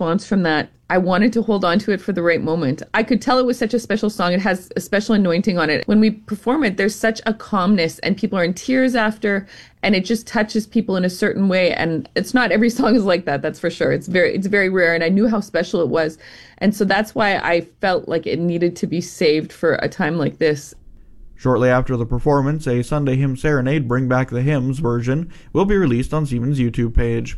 response from that, I wanted to hold on to it for the right moment. I could tell it was such a special song. It has a special anointing on it. When we perform it, there's such a calmness and people are in tears after, and it just touches people in a certain way. And it's not every song is like that, that's for sure. It's very rare. And I knew how special it was. And so that's why I felt like it needed to be saved for a time like this. Shortly after the performance, a Sunday Hymn Serenade Bring Back the Hymns version will be released on Siemens' YouTube page.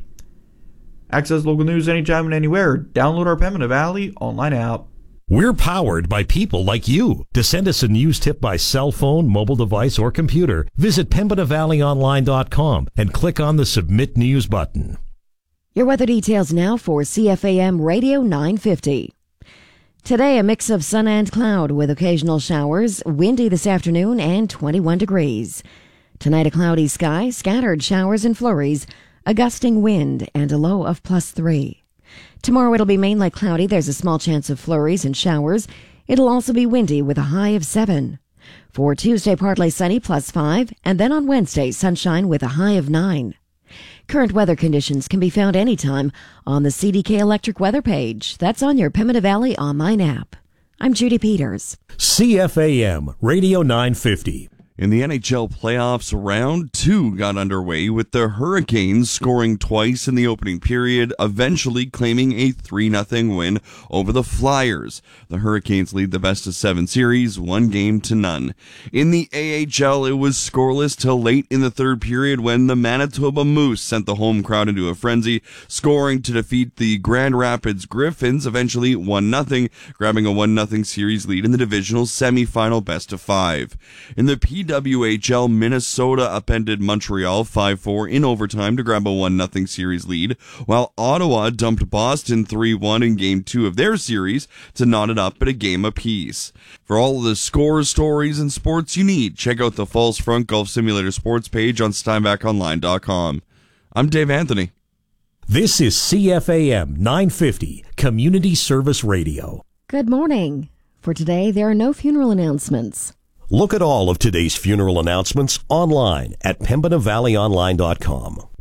Access local news anytime and anywhere. Download our Pembina Valley online app. We're powered by people like you. To send us a news tip by cell phone, mobile device, or computer, visit PembinaValleyOnline.com and click on the Submit News button. Your weather details now for CFAM Radio 950. Today, a mix of sun and cloud with occasional showers, windy this afternoon, and 21 degrees. Tonight, a cloudy sky, scattered showers and flurries, a gusting wind, and a low of +3. Tomorrow, it'll be mainly cloudy. There's a small chance of flurries and showers. It'll also be windy with a high of 7. For Tuesday, partly sunny, +5, and then on Wednesday, sunshine with a high of 9. Current weather conditions can be found anytime on the CDK Electric weather page. That's on your Pembina Valley online app. I'm Judy Peters. CFAM Radio 950. In the NHL playoffs, round 2 got underway with the Hurricanes scoring twice in the opening period, eventually claiming a 3-0 win over the Flyers. The Hurricanes lead the best-of-7 series, 1-0. In the AHL, it was scoreless till late in the third period when the Manitoba Moose sent the home crowd into a frenzy, scoring to defeat the Grand Rapids Griffins, eventually 1-0, grabbing a 1-0 series lead in the divisional semifinal best-of-5. In the PWHL, Minnesota upended Montreal 5-4 in overtime to grab a 1-0 series lead, while Ottawa dumped Boston 3-1 in Game 2 of their series to knot it up at a game apiece. For all of the scores, stories, and sports you need, check out the Falls Front Golf Simulator sports page on SteinbachOnline.com. I'm Dave Anthony. This is CFAM 950, Community Service Radio. Good morning. For today, there are no funeral announcements. Look at all of today's funeral announcements online at PembinaValleyOnline.com.